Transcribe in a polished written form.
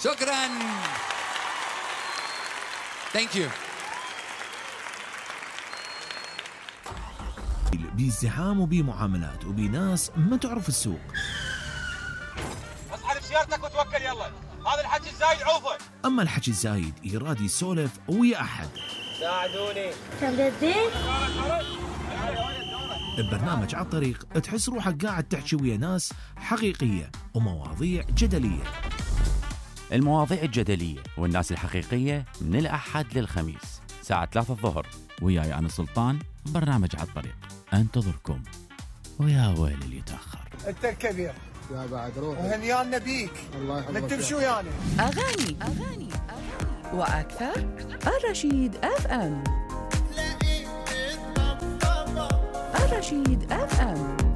شكرا. ثانك يو. بازدحام وبمعاملات وبناس ما تعرف السوق. اسحب سيارتك وتوكل يلا، هذا الحكي الزايد عوفه. اما الحكي الزايد يراد يسولف ويا احد. ساعدوني. تمدين؟ ببرنامج على الطريق تحس روحك قاعد تحكي ويا ناس حقيقية ومواضيع جدلية. المواضيع الجدلية والناس الحقيقية من الأحد للخميس ساعة 3 الظهر، وياي أنا سلطان. برنامج على الطريق انتظركم، ويا ويل اللي يتأخر. انت الكبير يا بعد روح وهنيانا بيك. الله يحفظك. نتمشوا يعني أغاني وأكثر. الرشيد اف ام. الرشيد اف ام.